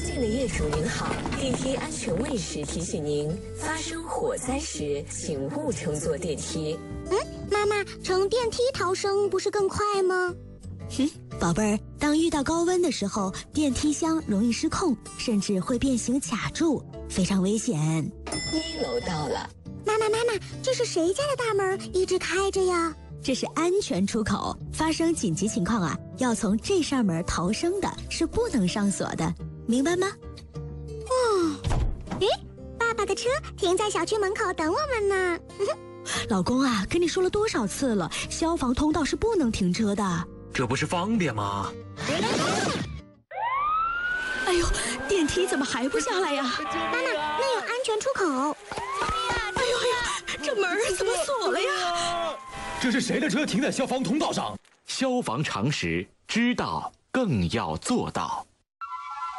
敬的业主您好，电梯安全卫士提醒您，发生火灾时请勿乘坐电梯。 妈妈，乘电梯逃生不是更快吗？ 宝贝儿，当遇到高温的时候，电梯箱容易失控，甚至会变形卡住，非常危险。 1楼到了。 妈妈，这是谁家的大门一直开着呀？ 这是安全出口，发生紧急情况啊，要从这扇门逃生的，是不能上锁的，明白吗？ 爸爸的车停在小区门口等我们呢。 老公啊，跟你说了多少次了，消防通道是不能停车的。 这不是方便吗？ 哎呦，电梯怎么还不下来呀？ 妈妈，那有安全出口。 哎呦，这门怎么锁了呀？ 这是谁的车停在消防通道上？ 消防常识，知道更要做到。